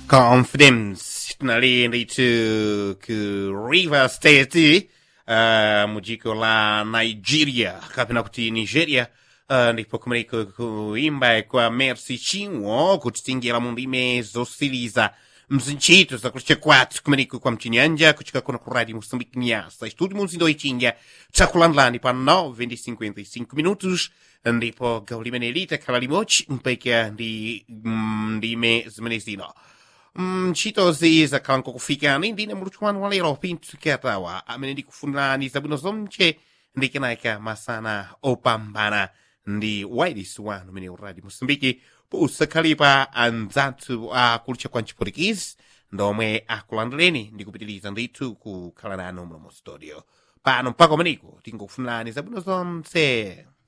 Confidence tinalenda ku River State mujiko la Nigeria kapena kuti Nigeria ndipo kumeneko kuimba kwa Mercy Chinwo kutitingira mundime zosiriza mzinchito zakulicha kwatu kumeneko kwa mchinyanja kuchika kuna kuradi Moçambique Niassa estúdio muzindo ichinja chakulandlani pa 9:55 minutos ndipo gaulimenelita kala limochi mpaka ndi ndime zimenezino ntchito zizakhalanko kufikani ndine muluthu wanu walero Pinto Katawa amene ndikufunirani zabwino zonche ndikenaka masana opambana ndi wireless wanu umene uradi Moçambique posakhalipa anzathu akulucha kwa mchiporikisi ndomwe akulandireni ndikupitiriza ndithu kukhala nanu muno mu studio pano mpaka umeneko tingokufunirani zabwino zonse.